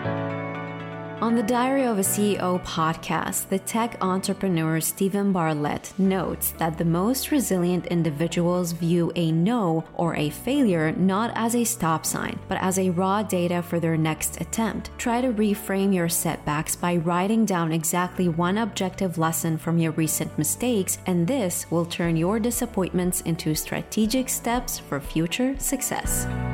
On the Diary of a CEO podcast, the tech entrepreneur Steven Bartlett notes that the most resilient individuals view a no or a failure not as a stop sign, but as a raw data for their next attempt. Try to reframe your setbacks by writing down exactly one objective lesson from your recent mistakes, and this will turn your disappointments into strategic steps for future success.